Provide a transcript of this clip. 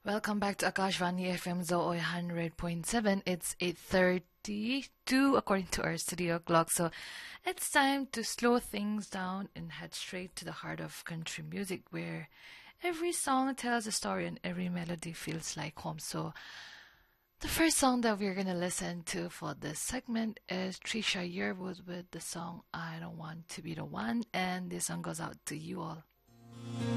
Welcome back to Akashvani FM Zoe 100.7. It's 8:32 according to our studio clock. So it's time to slow things down and head straight to the heart of country music where every song tells a story and every melody feels like home. So the first song that we're going to listen to for this segment is Trisha Yearwood with the song I Don't Want to Be the One, and this song goes out to you all.